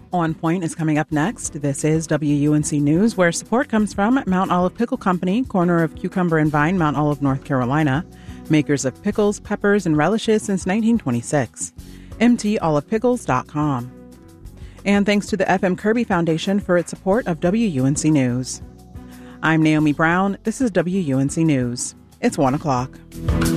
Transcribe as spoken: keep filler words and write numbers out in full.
On Point is coming up next. This is W U N C News, where support comes from Mount Olive Pickle Company, corner of Cucumber and Vine, Mount Olive, North Carolina, makers of pickles, peppers, and relishes since nineteen twenty-six. M T olive pickles dot com. And thanks to the F M Kirby Foundation for its support of W U N C News. I'm Naomi Brown. This is W U N C News. It's one o'clock.